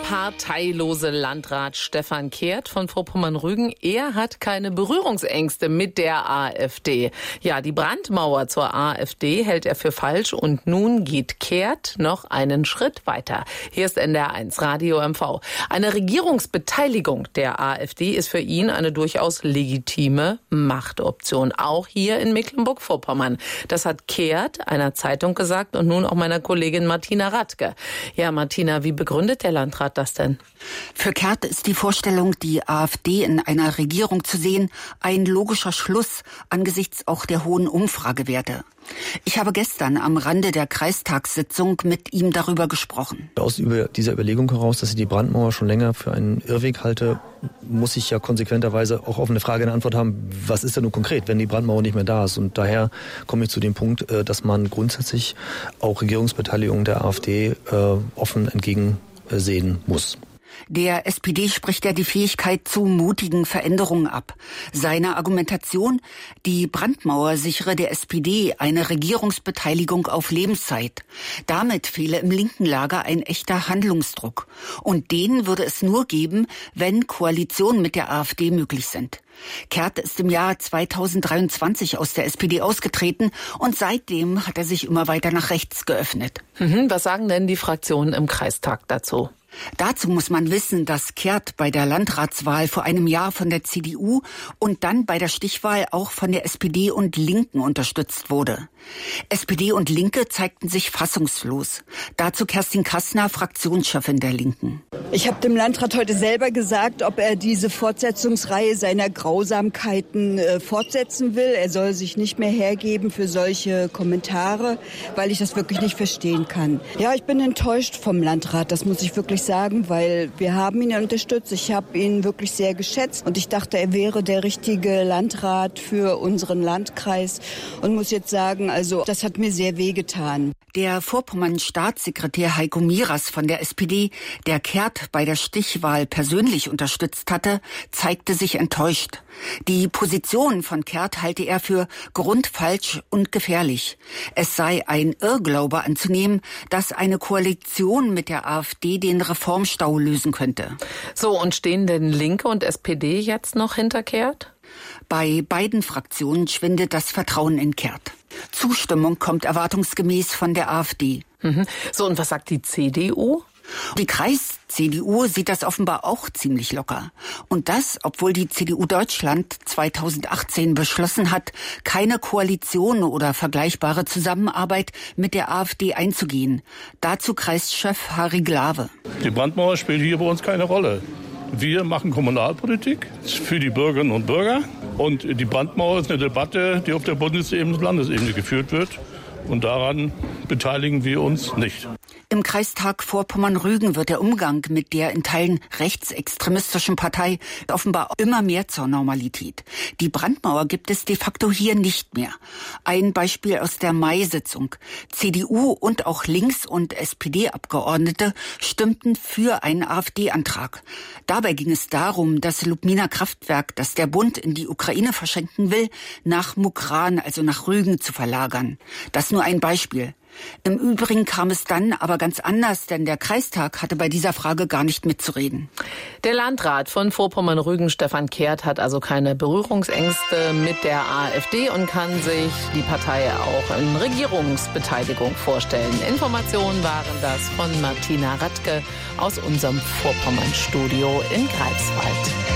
parteilose Landrat Stefan Kehrt von Vorpommern-Rügen. Er hat keine Berührungsängste mit der AfD. Ja, die Brandmauer zur AfD hält er für falsch und nun geht Kehrt noch einen Schritt weiter. Hier ist NDR1 Radio MV. Eine Regierungsbeteiligung der AfD ist für ihn eine durchaus legitime Machtoption, auch hier in Mecklenburg-Vorpommern. Das hat Kehrt einer Zeitung gesagt und nun auch meiner Kollegin Martina Radke. Ja, Martina, wie begründet der Landrat das denn? Für Kehrt ist die Vorstellung, die AfD in einer Regierung zu sehen, ein logischer Schluss angesichts auch der hohen Umfragewerte. Ich habe gestern am Rande der Kreistagssitzung mit ihm darüber gesprochen. Aus dieser Überlegung heraus, dass ich die Brandmauer schon länger für einen Irrweg halte, muss ich ja konsequenterweise auch auf eine Frage eine Antwort haben, was ist denn nun konkret, wenn die Brandmauer nicht mehr da ist? Und daher komme ich zu dem Punkt, dass man grundsätzlich auch Regierungsbeteiligung der AfD offen entgegensehen muss. Der SPD spricht ja die Fähigkeit zu mutigen Veränderungen ab. Seine Argumentation, die Brandmauer sichere der SPD eine Regierungsbeteiligung auf Lebenszeit. Damit fehle im linken Lager ein echter Handlungsdruck. Und den würde es nur geben, wenn Koalitionen mit der AfD möglich sind. Kehrt ist im Jahr 2023 aus der SPD ausgetreten und seitdem hat er sich immer weiter nach rechts geöffnet. Was sagen denn die Fraktionen im Kreistag dazu? Dazu muss man wissen, dass Kehrt bei der Landratswahl vor einem Jahr von der CDU und dann bei der Stichwahl auch von der SPD und Linken unterstützt wurde. SPD und Linke zeigten sich fassungslos. Dazu Kerstin Kastner, Fraktionschefin der Linken. Ich habe dem Landrat heute selber gesagt, ob er diese Fortsetzungsreihe seiner Grausamkeiten fortsetzen will. Er soll sich nicht mehr hergeben für solche Kommentare, weil ich das wirklich nicht verstehen kann. Ja, ich bin enttäuscht vom Landrat, das muss ich wirklich sagen, weil wir haben ihn unterstützt. Ich habe ihn wirklich sehr geschätzt und ich dachte, er wäre der richtige Landrat für unseren Landkreis und muss jetzt sagen, also das hat mir sehr wehgetan. Der Vorpommern-Staatssekretär Heiko Miras von der SPD, der Kehrt bei der Stichwahl persönlich unterstützt hatte, zeigte sich enttäuscht. Die Position von Kehrt halte er für grundfalsch und gefährlich. Es sei ein Irrglaube anzunehmen, dass eine Koalition mit der AfD den Reformstau lösen könnte. So, und stehen denn Linke und SPD jetzt noch hinter Kehrt? Bei beiden Fraktionen schwindet das Vertrauen in Kehrt. Zustimmung kommt erwartungsgemäß von der AfD. So, und was sagt die CDU? Die Kreis-CDU sieht das offenbar auch ziemlich locker. Und das, obwohl die CDU Deutschland 2018 beschlossen hat, keine Koalition oder vergleichbare Zusammenarbeit mit der AfD einzugehen. Dazu Kreischef Harry Glawe. Die Brandmauer spielt hier bei uns keine Rolle. Wir machen Kommunalpolitik für die Bürgerinnen und Bürger. Und die Brandmauer ist eine Debatte, die auf der Bundesebene und Landesebene geführt wird. Und daran beteiligen wir uns nicht. Im Kreistag Vorpommern-Rügen wird der Umgang mit der in Teilen rechtsextremistischen Partei offenbar immer mehr zur Normalität. Die Brandmauer gibt es de facto hier nicht mehr. Ein Beispiel aus der Mai-Sitzung. CDU und auch Links- und SPD-Abgeordnete stimmten für einen AfD-Antrag. Dabei ging es darum, das Lubminer-Kraftwerk, das der Bund in die Ukraine verschenken will, nach Mukran, also nach Rügen, zu verlagern. Das nur ein Beispiel. Im Übrigen kam es dann aber ganz anders, denn der Kreistag hatte bei dieser Frage gar nicht mitzureden. Der Landrat von Vorpommern-Rügen, Stefan Kehrt, hat also keine Berührungsängste mit der AfD und kann sich die Partei auch in Regierungsbeteiligung vorstellen. Informationen waren das von Martina Radke aus unserem Vorpommern-Studio in Greifswald.